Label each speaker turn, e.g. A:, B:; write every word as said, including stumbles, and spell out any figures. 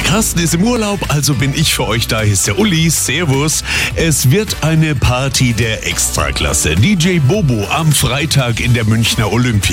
A: Carsten ist im Urlaub, also bin ich für euch da. Hier ist der Uli. Servus. Es wird eine Party der Extraklasse. D J Bobo am Freitag in der Münchner Olympia.